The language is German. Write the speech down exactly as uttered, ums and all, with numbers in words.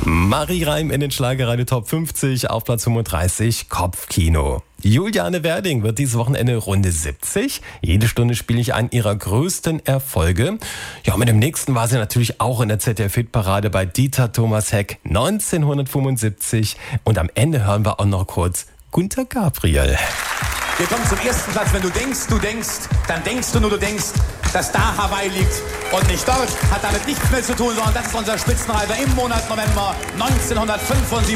Marie Reim in den Schlagerradio Top fünfzig auf Platz fünfunddreißig, Kopfkino. Juliane Werding wird dieses Wochenende Runde siebzig. Jede Stunde spiele ich einen ihrer größten Erfolge. Ja, mit dem nächsten war sie natürlich auch in der Z D F-Hitparade bei Dieter Thomas Heck neunzehnhundertfünfundsiebzig. Und am Ende hören wir auch noch kurz Gunter Gabriel. Wir kommen zum ersten Platz. Wenn du denkst, du denkst, dann denkst du nur, du denkst, dass da Hawaii liegt und nicht dort. Hat damit nichts mehr zu tun, sondern das ist unser Spitzenreiter im Monat November neunzehnhundertfünfundsiebzig.